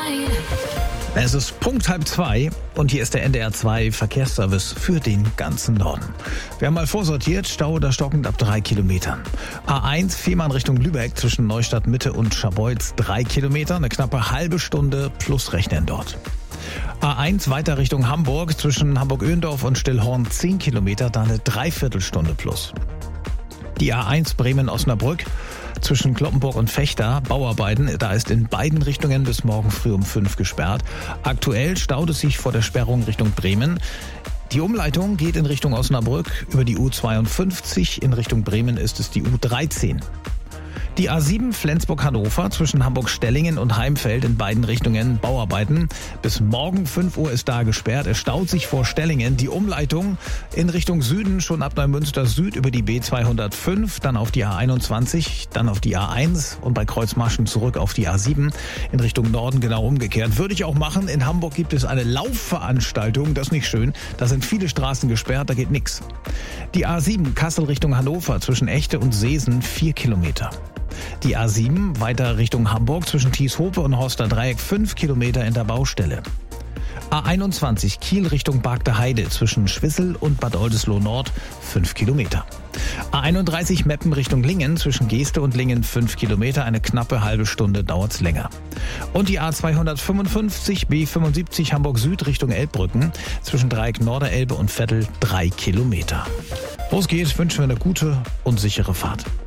Es ist Punkt 1:30 und hier ist der NDR 2 Verkehrsservice für den ganzen Norden. Wir haben mal vorsortiert, Stau oder stockend ab 3 Kilometern. A1 Fehmarn Richtung Lübeck zwischen Neustadt Mitte und Scharbeutz 3 Kilometer, eine knappe halbe Stunde plus Rechnen dort. A1 weiter Richtung Hamburg zwischen Hamburg-Öhendorf und Stillhorn 10 Kilometer, da eine Dreiviertelstunde plus. Die A1 Bremen-Osnabrück zwischen Cloppenburg und Vechta, Bauarbeiten, da ist in beiden Richtungen bis morgen früh um 5 gesperrt. Aktuell staut es sich vor der Sperrung Richtung Bremen. Die Umleitung geht in Richtung Osnabrück über die U52, in Richtung Bremen ist es die U13. Die A7 Flensburg-Hannover zwischen Hamburg-Stellingen und Heimfeld in beiden Richtungen Bauarbeiten. Bis morgen 5 Uhr ist da gesperrt. Es staut sich vor Stellingen. Die Umleitung in Richtung Süden schon ab Neumünster Süd über die B205, dann auf die A21, dann auf die A1 und bei Kreuzmarschen zurück auf die A7. In Richtung Norden genau umgekehrt. Würde ich auch machen. In Hamburg gibt es eine Laufveranstaltung. Das ist nicht schön. Da sind viele Straßen gesperrt. Da geht nichts. Die A7 Kassel Richtung Hannover zwischen Echte und Seesen 4 Kilometer. Die A7 weiter Richtung Hamburg zwischen Thieshope und Horster Dreieck 5 Kilometer in der Baustelle. A21 Kiel Richtung Bargter Heide zwischen Schwissel und Bad Oldesloe Nord 5 Kilometer. A31 Meppen Richtung Lingen zwischen Geeste und Lingen 5 Kilometer, eine knappe halbe Stunde dauert's länger. Und die A255 B75 Hamburg Süd Richtung Elbbrücken zwischen Dreieck Norderelbe und Vettel 3 Kilometer. Los geht's, wünschen wir eine gute und sichere Fahrt.